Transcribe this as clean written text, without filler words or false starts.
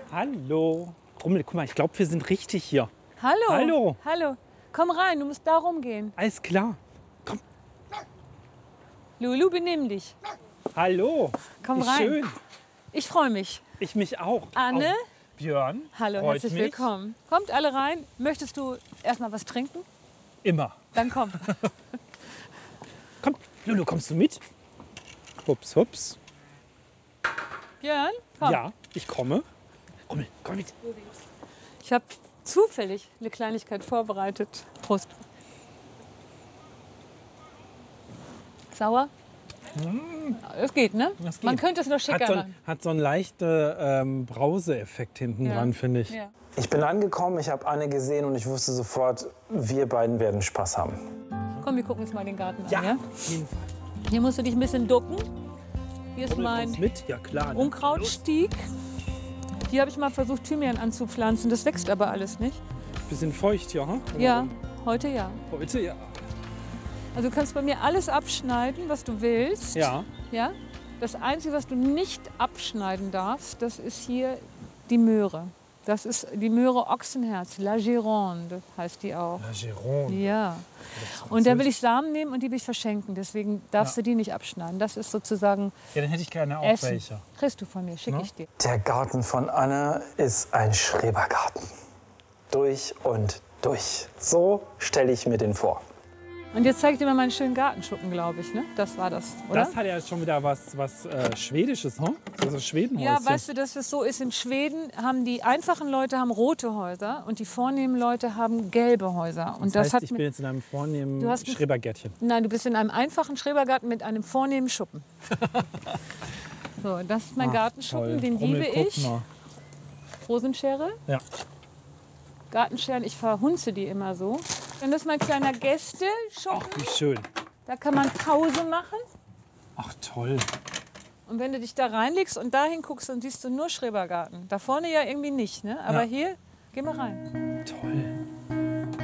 Hallo. Rummel, guck mal, ich glaube, wir sind richtig hier. Hallo. Hallo. Hallo. Komm rein, du musst da rumgehen. Alles klar. Lulu, benimm dich. Hallo. Komm Wie rein. schön. Ich freue mich. Ich mich auch. Anne? Auch Björn. Hallo, freut herzlich mich. willkommen. Kommt alle rein. Möchtest du erstmal was trinken? Immer. Dann komm. Komm, Lulu, kommst du mit? Hups, hups. Björn, komm. Ja, ich komme. Rummel, komm mit. Ich habe zufällig eine Kleinigkeit vorbereitet. Prost. Sauer? Das geht, ne? Das geht. Man könnte es noch schicker machen. Hat so einen leichten Brauseeffekt hinten dran, finde ich. Ja. Ich bin angekommen, ich habe Anne gesehen und ich wusste sofort, wir beiden werden Spaß haben. Komm, wir gucken uns mal den Garten an. Ja, Ja? auf jeden Fall. Hier musst du dich ein bisschen ducken. Hier ist Rummel, mein kommst mit? Ja, klar. Ne? Unkrautstieg. Hier habe ich mal versucht, Thymian anzupflanzen. Das wächst aber alles nicht. Bisschen feucht, ja? Oder Ja, heute ja. Heute, ja. Also du kannst bei mir alles abschneiden, was du willst. Ja. Ja? Das Einzige, was du nicht abschneiden darfst, das ist hier die Möhre. Das ist die Möhre Ochsenherz, La Gironde heißt die auch. La Gironde. Ja. Und da will ich Samen nehmen und die will ich verschenken. Deswegen darfst du die nicht abschneiden. Das ist sozusagen Ja, dann hätte ich gerne auch Essen. welche. Kriegst du von mir, schicke Ne? ich dir. Der Garten von Anne ist ein Schrebergarten. Durch und durch. So stelle ich mir den vor. Und jetzt zeige ich dir mal meinen schönen Gartenschuppen, glaube ich. Ne? Das war das, oder? Das hat ja schon wieder was Schwedisches, ne? Also Schwedenhäuschen. Ja, weißt du, dass es so ist, in Schweden haben die einfachen Leute haben rote Häuser und die vornehmen Leute haben gelbe Häuser. Und das heißt, hat ich bin jetzt in einem vornehmen Du hast ein- Schrebergärtchen. Nein, du bist in einem einfachen Schrebergarten mit einem vornehmen Schuppen. So, das ist mein Gartenschuppen, Toll. den Rummel, liebe guck ich. mal. Rosenschere, Ja. Gartenscheren, ich verhunze die immer so. Und das ist mein kleiner Ach, Gästeschuppen. wie schön. Da kann man Pause machen. Ach, toll. Und wenn du dich da reinlegst und dahin guckst, dann siehst du nur Schrebergarten. Da vorne ja irgendwie nicht, ne? Aber Ja. hier, geh mal rein. Toll.